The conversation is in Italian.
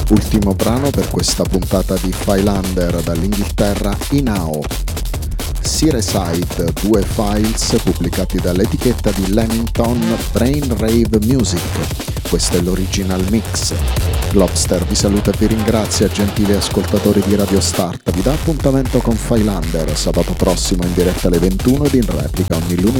Ultimo brano per questa puntata di Filander dall'Inghilterra, Inao. Seaside, 2 files pubblicati dall'etichetta di Leamington Brain Rave Music. Questo è l'original mix. Globster vi saluta e vi ringrazia, gentili ascoltatori di Radio Start. Vi dà appuntamento con Filander sabato prossimo in diretta alle 21 ed in replica ogni lunedì